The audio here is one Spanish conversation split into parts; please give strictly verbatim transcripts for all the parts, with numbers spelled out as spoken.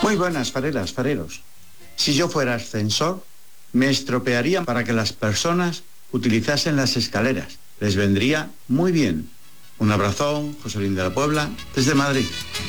Muy buenas, fareras, fareros. Si yo fuera ascensor, me estropearía para que las personas utilizasen las escaleras. Les vendría muy bien. Un abrazón, Joselín de la Puebla, desde Madrid.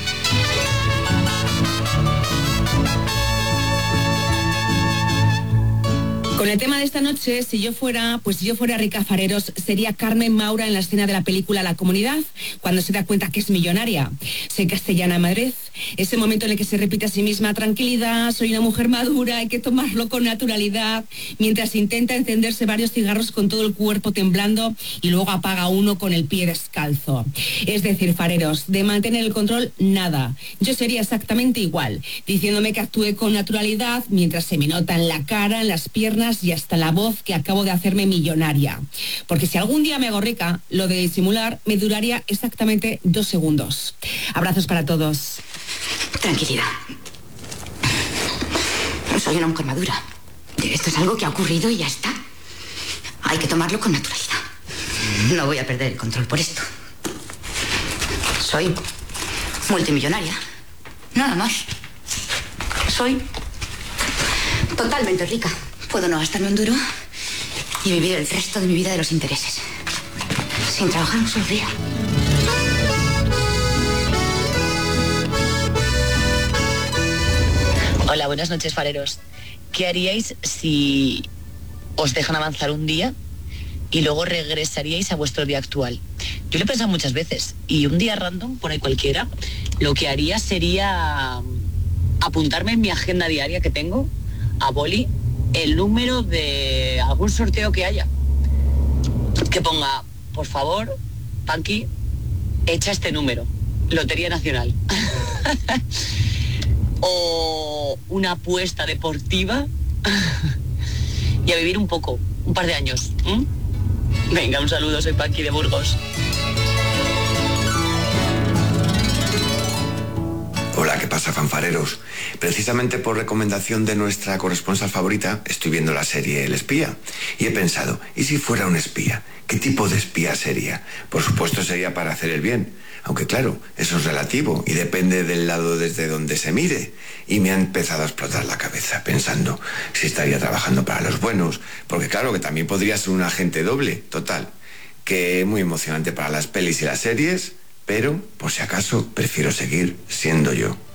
Con el tema de esta noche, si yo fuera, pues si yo fuera rica, fareros, sería Carmen Maura en la escena de la película La Comunidad, cuando se da cuenta que es millonaria. Soy castellana de Madrid. Ese momento en el que se repite a sí misma: tranquilidad, soy una mujer madura, hay que tomarlo con naturalidad, mientras intenta encenderse varios cigarros con todo el cuerpo temblando y luego apaga uno con el pie descalzo. Es decir, fareros, de mantener el control, nada. Yo sería exactamente igual, diciéndome que actúe con naturalidad mientras se me nota en la cara, en las piernas y hasta la voz que acabo de hacerme millonaria. Porque si algún día me hago rica, lo de disimular me duraría exactamente dos segundos. Abrazos para todos. Tranquilidad. Soy una mujer madura. Esto es algo que ha ocurrido y ya está. Hay que tomarlo con naturalidad. No voy a perder el control por esto. Soy multimillonaria. Nada más. Soy totalmente rica. Puedo no gastarme un duro y vivir el resto de mi vida de los intereses. Sin trabajar un solo día. Hola, buenas noches, fareros. ¿Qué haríais si os dejan avanzar un día y luego regresaríais a vuestro día actual? Yo lo he pensado muchas veces y un día random, por ahí cualquiera, lo que haría sería apuntarme en mi agenda diaria que tengo, a boli, el número de algún sorteo que haya. Que ponga, por favor, Panqui, echa este número, Lotería Nacional. O una apuesta deportiva. Y a vivir un poco, un par de años. ¿Mm? Venga, un saludo, soy Panqui de Burgos. Hola, ¿qué pasa, fanfareros? Precisamente por recomendación de nuestra corresponsal favorita, estoy viendo la serie El Espía. Y he pensado, ¿y si fuera un espía? ¿Qué tipo de espía sería? Por supuesto sería para hacer el bien. Aunque claro, eso es relativo y depende del lado desde donde se mire. Y me ha empezado a explotar la cabeza pensando si estaría trabajando para los buenos. Porque claro, que también podría ser un agente doble, total. Que es muy emocionante para las pelis y las series, pero por si acaso prefiero seguir siendo yo.